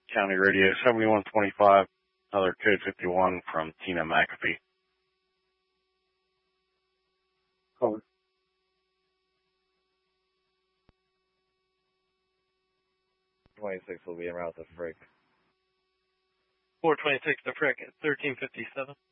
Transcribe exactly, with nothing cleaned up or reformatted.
County Radio seventy-one twenty-five, another code fifty-one from Tina McAfee. Over. twenty-six will be en route to Frick. four twenty-six to Frick at thirteen fifty-seven.